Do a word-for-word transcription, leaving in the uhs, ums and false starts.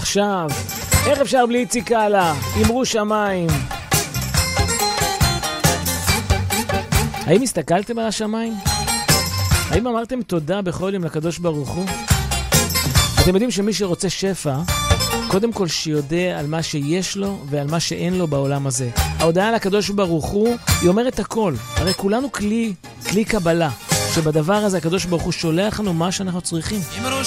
עכשיו, איך אפשר בלי ציקלה? אמרו שמיים. האם הסתכלתם על השמיים? האם אמרתם תודה בכל יום לקדוש ברוך הוא? אתם יודעים שמי שרוצה שפע, קודם כל שיודע על מה שיש לו ועל מה שאין לו בעולם הזה. ההודעה לקדוש ברוך הוא, היא אומרת הכל. הרי כולנו כלי, כלי קבלה, שבדבר הזה הקדוש ברוך הוא שולח לנו מה שאנחנו צריכים.